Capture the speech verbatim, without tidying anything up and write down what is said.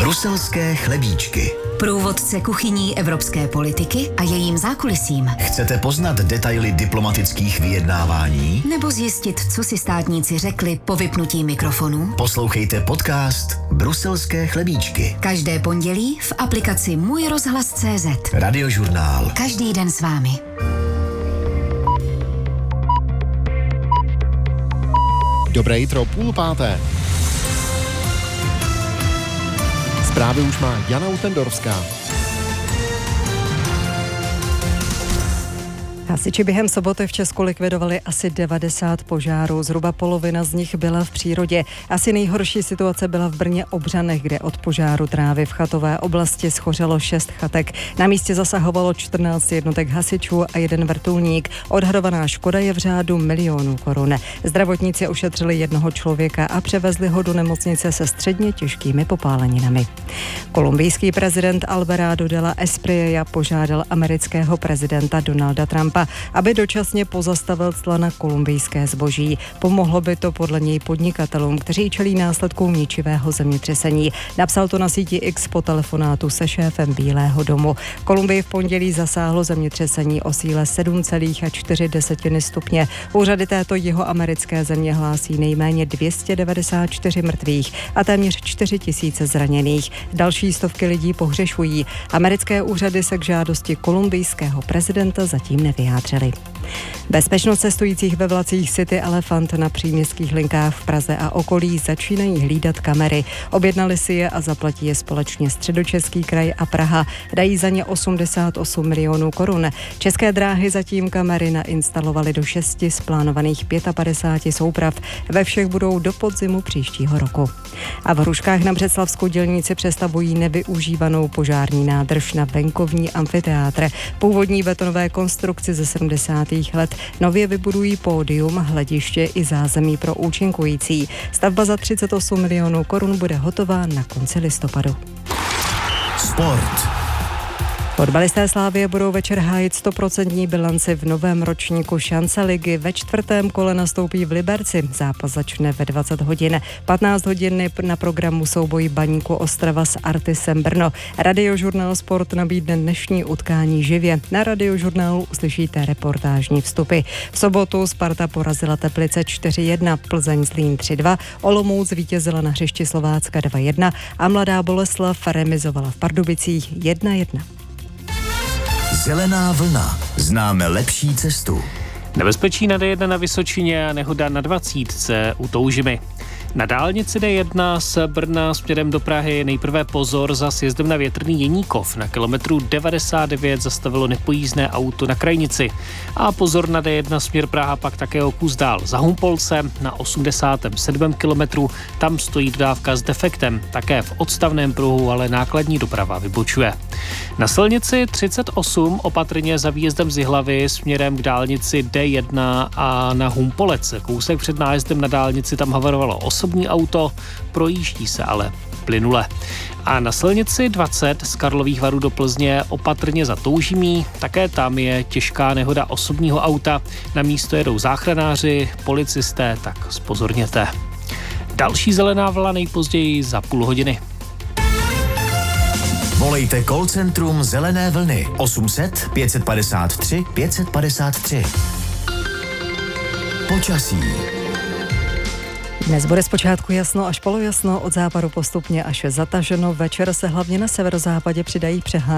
Bruselské chlebíčky. Průvodce kuchyní evropské politiky a jejím zákulisím. Chcete poznat detaily diplomatických vyjednávání? Nebo zjistit, co si státníci řekli po vypnutí mikrofonu? Poslouchejte podcast Bruselské chlebíčky. Každé pondělí v aplikaci Můj rozhlas tečka cé zet. Radiožurnál. Každý den s vámi. Dobré jitro, půl páté. Zprávy už má Jana Utendorská. Hasiči během soboty v Česku likvidovali asi devadesát požárů, zhruba polovina z nich byla v přírodě. Asi nejhorší situace byla v Brně Obřanech, kde od požáru trávy v chatové oblasti schořelo šest chatek. Na místě zasahovalo čtrnáct jednotek hasičů a jeden vrtulník. Odhadovaná škoda je v řádu milionů korun. Zdravotníci ošetřili jednoho člověka a převezli ho do nemocnice se středně těžkými popáleninami. Kolumbijský prezident Alvarado de la Espriella požádal amerického prezidenta Donalda Trumpa, aby dočasně pozastavil cla na kolumbijské zboží. Pomohlo by to podle něj podnikatelům, kteří čelí následkům ničivého zemětřesení. Napsal to na síti X po telefonátu se šéfem Bílého domu. Kolumbii v pondělí zasáhlo zemětřesení o síle sedm celá čtyři stupně. Úřady této jihoamerické země hlásí nejméně dvě stě devadesát čtyři mrtvých a téměř čtyři tisíce zraněných. Další stovky lidí pohřešují. Americké úřady se k žádosti kolumbijského prezidenta zatím nevyjádřily. Bezpečnost cestujících ve vlacích City Elephant na příměstských linkách v Praze a okolí začínají hlídat kamery. Objednali si je a zaplatí je společně Středočeský kraj a Praha. Dají za ně osmdesát osm milionů korun. České dráhy zatím kamery nainstalovaly do šesti z plánovaných padesát pět souprav. Ve všech budou do podzimu příštího roku. A v Hruškách na Břeclavsku dělníci přestavují nevyužívanou požární nádrž na venkovní amfiteátr. Původní betonové konstrukci ze sedmdesátých let nově vybudují pódium, hlediště i zázemí pro účinkující. Stavba za třicet osm milionů korun bude hotová na konci listopadu. Sport. Fotbalisté Slavie budou večer hájit stoprocentní bilanci v novém ročníku šance ligy. Ve čtvrtém kole nastoupí v Liberci. Zápas začne ve dvacet hodin. patnáct hodin na programu souboj Baníku Ostrava s Artisem Brno. Radiožurnál Sport nabídne dnešní utkání živě. Na Radiožurnálu uslyšíte reportážní vstupy. V sobotu Sparta porazila Teplice čtyři jedna, Plzeň Zlín tři dva, Olomouc zvítězila na hřišti Slovácka dva jedna a Mladá Boleslav remizovala v Pardubicích jedna jedna. Zelená vlna. Známe lepší cestu. Nebezpečí na dé jedna na Vysočině a nehoda na dvacítce u Toužimy. Na dálnici dé jedna z Brna směrem do Prahy nejprve pozor za sjezdem na Větrný Jeníkov. Na kilometru devadesát devět zastavilo nepojízdné auto na krajnici. A pozor na dé jedna směr Praha pak také o kus dál za Humpolcem na osmdesátém sedmém kilometru. Tam stojí dodávka s defektem. Také v odstavném pruhu, ale nákladní doprava vybočuje. Na silnici třicet osm opatrně za výjezdem z Jihlavy směrem k dálnici dé jedna a na Humpolec. Kousek před nájezdem na dálnici tam havarovalo osobní auto, projíždí se ale plynule. A na silnici dvacet z Karlových Varů do Plzně opatrně za Toužimí, také tam je těžká nehoda osobního auta. Na místo jedou záchranáři, policisté, tak zpozorněte. Další zelená vlna nejpozději za půl hodiny. Volejte call centrum Zelené vlny osm set pět padesát tři pět padesát tři. Počasí. Dnes bude zpočátku jasno až polojasno, od západu postupně až zataženo. Večer se hlavně na severozápadě přidají přehánky.